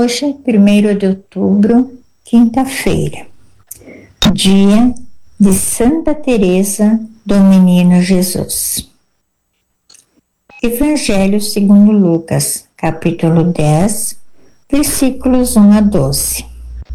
Hoje, 1º de outubro, quinta-feira, dia de Santa Teresa do Menino Jesus. Evangelho segundo Lucas, capítulo 10, versículos 1 a 12.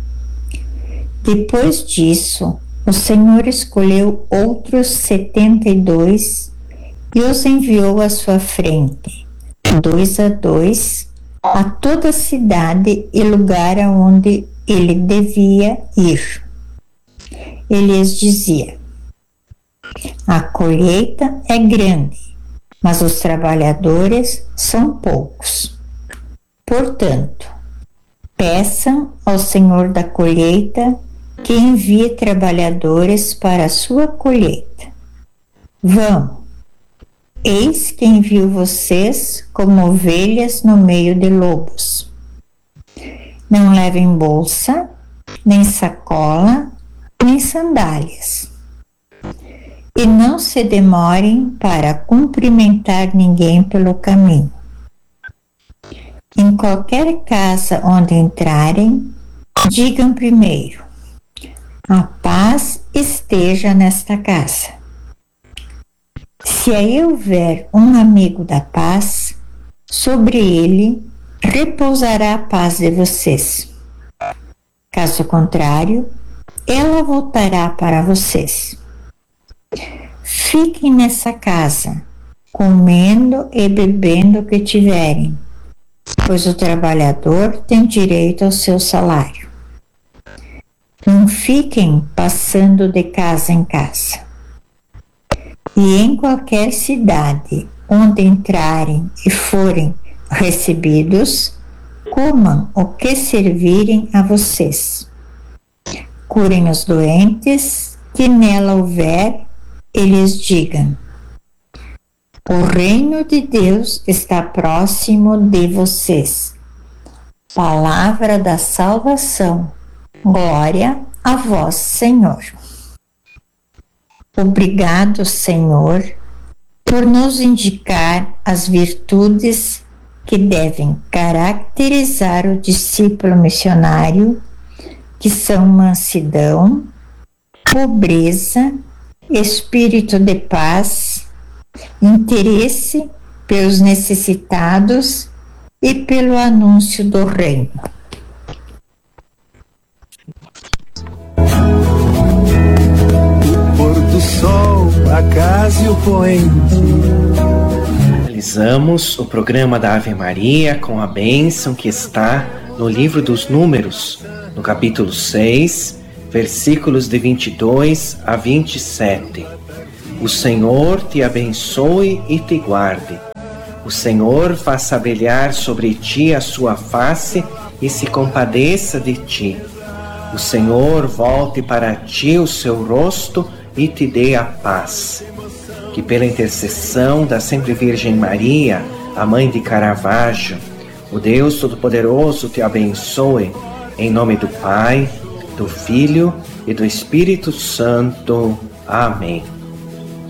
Depois disso, o Senhor escolheu outros 72 e os enviou à sua frente, 2 a 2, a toda a cidade e lugar aonde ele devia ir. Ele lhes dizia: a colheita é grande, mas os trabalhadores são poucos. Portanto, peçam ao Senhor da colheita que envie trabalhadores para a sua colheita. Vão, eis que envio vocês como ovelhas no meio de lobos. Não levem bolsa, nem sacola, nem sandálias. E não se demorem para cumprimentar ninguém pelo caminho. Em qualquer casa onde entrarem, digam primeiro: a paz esteja nesta casa. Se aí houver um amigo da paz, sobre ele repousará a paz de vocês. Caso contrário, ela voltará para vocês. Fiquem nessa casa, comendo e bebendo o que tiverem, pois o trabalhador tem direito ao seu salário. Não fiquem passando de casa em casa. E em qualquer cidade onde entrarem e forem recebidos, comam o que servirem a vocês. Curem os doentes que nela houver e lhes digam: o reino de Deus está próximo de vocês. Palavra da salvação. Glória a vós, Senhor. Obrigado, Senhor, por nos indicar as virtudes que devem caracterizar o discípulo missionário, que são mansidão, pobreza, espírito de paz, interesse pelos necessitados e pelo anúncio do reino. O pôr do sol, a casa e o poente. Finalizamos o programa da Ave Maria com a bênção que está no livro dos Números, no capítulo 6, versículos de 22 a 27. O Senhor te abençoe e te guarde. O Senhor faça brilhar sobre ti a sua face e se compadeça de ti. O Senhor volte para ti o seu rosto e te dê a paz. Que pela intercessão da Sempre Virgem Maria, a Mãe de Caravaggio, o Deus Todo-Poderoso te abençoe, em nome do Pai, do Filho e do Espírito Santo. Amém.